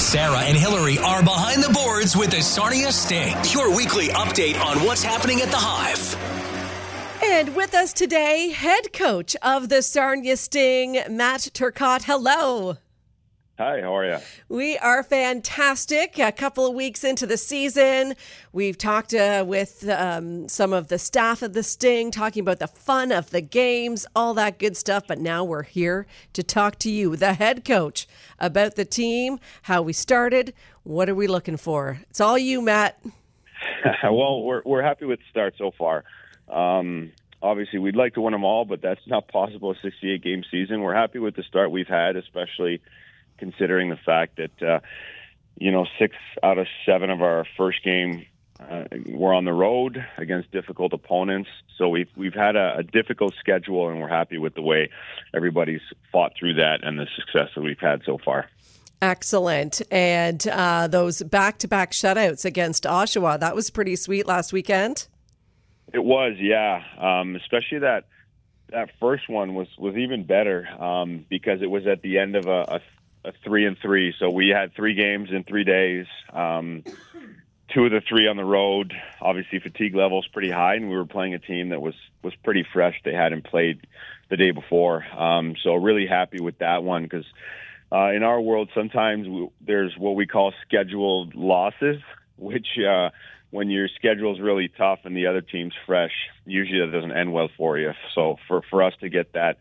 Sarah and Hillary are behind the boards with the Sarnia Sting, your weekly update on what's happening at the Hive. And with us today, head coach of the Sarnia Sting, Matt Turcotte. Hello. Hi, how are you? We are fantastic. A couple of weeks into the season, we've talked with some of the staff of the Sting, talking about the fun of the games, all that good stuff. But now we're here to talk to you, the head coach, about the team, how we started, what are we looking for? It's all you, Matt. Well, we're happy with the start so far. Obviously, we'd like to win them all, but that's not possible. A 68-game season. We're happy with the start we've had, especially considering the fact that, 6 out of 7 of our first game were on the road against difficult opponents. So we've had a difficult schedule, and we're happy with the way everybody's fought through that and the success that we've had so far. Excellent. And those back-to-back shutouts against Oshawa, that was pretty sweet last weekend. It was, yeah. Especially that first one was even better because it was at the end of a 3-3. So we had 3 games in 3 days, 2 of the 3 on the road. Obviously, fatigue level's pretty high, and we were playing a team that was pretty fresh. They hadn't played the day before. So really happy with that one because in our world, sometimes there's what we call scheduled losses, which when your schedule's really tough and the other team's fresh, usually that doesn't end well for you. So for us to get that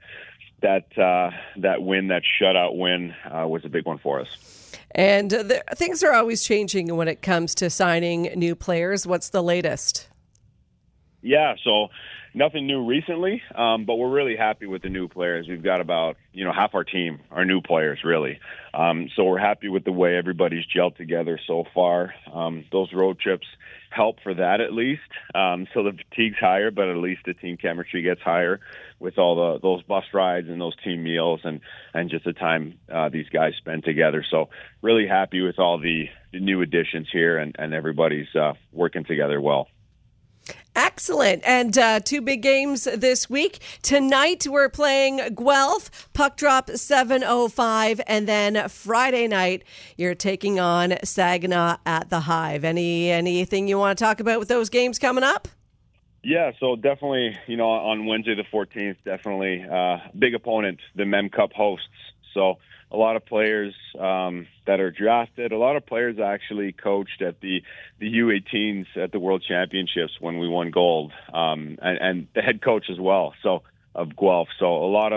win, that shutout win, was a big one for us. And things are always changing when it comes to signing new players. What's the latest? Yeah, so nothing new recently, but we're really happy with the new players. We've got about half our team are new players, really. So we're happy with the way everybody's gelled together so far. Those road trips help for that at least. So the fatigue's higher, but at least the team chemistry gets higher with all those bus rides and those team meals and just the time these guys spend together. So really happy with all the new additions here and everybody's working together well. Excellent. And 2 big games this week. Tonight we're playing Guelph, puck drop 7:05, and then Friday night you're taking on Saginaw at the Hive. Anything you want to talk about with those games coming up? Yeah, so definitely, on Wednesday the 14th, definitely big opponent, the Mem Cup hosts. So a lot of players that are drafted. A lot of players actually coached at the U18s at the World Championships when we won gold, and the head coach as well. So of Guelph. So a lot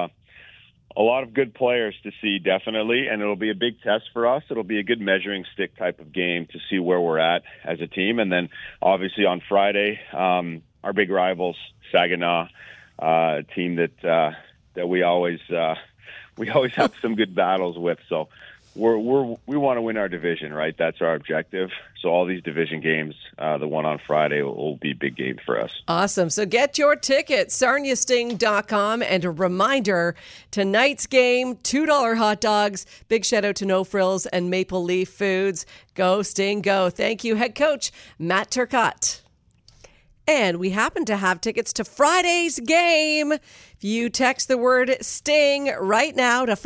of good players to see, definitely, and it'll be a big test for us. It'll be a good measuring stick type of game to see where we're at as a team, and then obviously on Friday, our big rivals, Saginaw, a team that we always have some good battles with. So we want to win our division, right? That's our objective. So all these division games, the one on Friday will be big games for us. Awesome. So get your tickets, sarniasting.com. And a reminder, tonight's game, $2 hot dogs. Big shout out to No Frills and Maple Leaf Foods. Go Sting, go. Thank you, head coach Matt Turcotte. And we happen to have tickets to Friday's game. If you text the word Sting right now to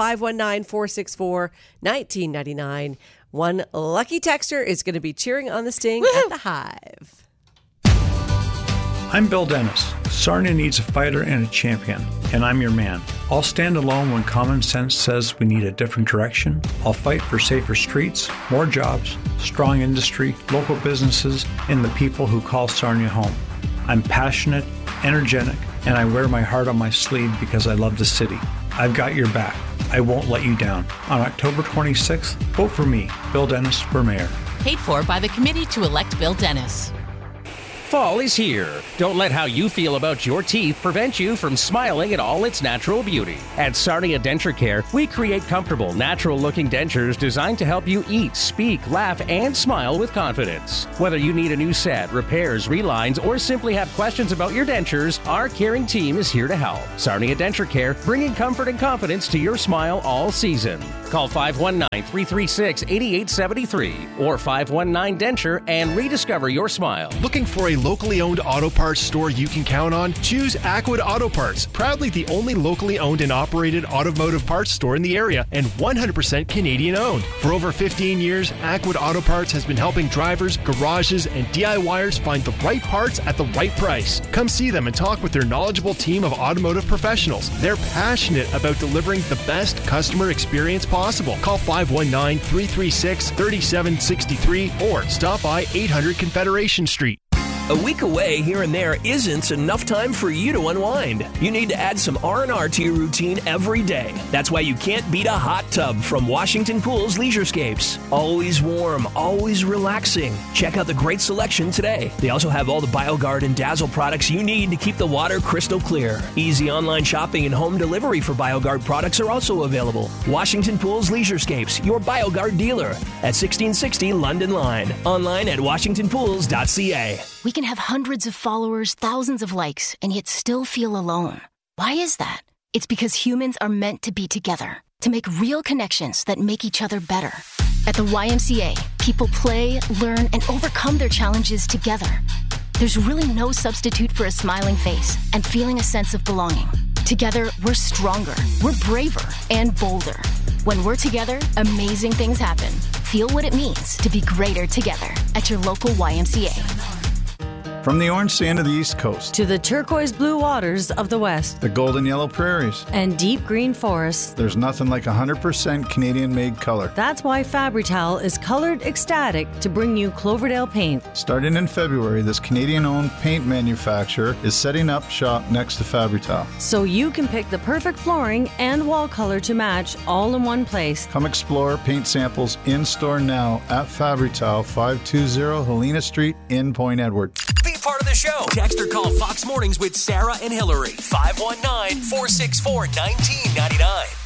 519-464-1999, one lucky texter is going to be cheering on the Sting at the Hive. I'm Bill Dennis. Sarnia needs a fighter and a champion, and I'm your man. I'll stand alone when common sense says we need a different direction. I'll fight for safer streets, more jobs, strong industry, local businesses, and the people who call Sarnia home. I'm passionate, energetic, and I wear my heart on my sleeve because I love the city. I've got your back. I won't let you down. On October 26th, vote for me, Bill Dennis, for mayor. Paid for by the committee to elect Bill Dennis. Fall is here. Don't let how you feel about your teeth prevent you from smiling at all its natural beauty. At Sarnia Denture Care, we create comfortable, natural-looking dentures designed to help you eat, speak, laugh, and smile with confidence. Whether you need a new set, repairs, relines, or simply have questions about your dentures, our caring team is here to help. Sarnia Denture Care, bringing comfort and confidence to your smile all season. Call 519-336-8873 or 519-DENTURE and rediscover your smile. Looking for a locally owned auto parts store you can count on? Choose Aquid Auto Parts, proudly the only locally owned and operated automotive parts store in the area and 100% Canadian owned. For over 15 years, Aquid Auto Parts has been helping drivers, garages, and DIYers find the right parts at the right price. Come see them and talk with their knowledgeable team of automotive professionals. They're passionate about delivering the best customer experience possible. Call 519-336-3763 or stop by 800 Confederation Street. A week away here and there isn't enough time for you to unwind. You need to add some R&R to your routine every day. That's why you can't beat a hot tub from Washington Pool's Leisurescapes. Always warm, always relaxing. Check out the great selection today. They also have all the BioGuard and Dazzle products you need to keep the water crystal clear. Easy online shopping and home delivery for BioGuard products are also available. Washington Pool's Leisurescapes, your BioGuard dealer at 1660 London Line. Online at washingtonpools.ca. We can have hundreds of followers, thousands of likes, and yet still feel alone. Why is that? It's because humans are meant to be together, to make real connections that make each other better. At the YMCA, people play, learn, and overcome their challenges together. There's really no substitute for a smiling face and feeling a sense of belonging. Together, we're stronger, we're braver, and bolder. When we're together, amazing things happen. Feel what it means to be greater together at your local YMCA. From the orange sand of the East Coast to the turquoise blue waters of the West, the golden yellow prairies, and deep green forests, there's nothing like 100% Canadian-made color. That's why Fabri-Tal is colored ecstatic to bring you Cloverdale paint. Starting in February, this Canadian-owned paint manufacturer is setting up shop next to Fabri-Tal. So you can pick the perfect flooring and wall color to match all in one place. Come explore paint samples in-store now at Fabri-Tal, 520 Helena Street in Point Edward. Be part of the show. Text or call Fox Mornings with Sarah and Hillary. 519-464-1999.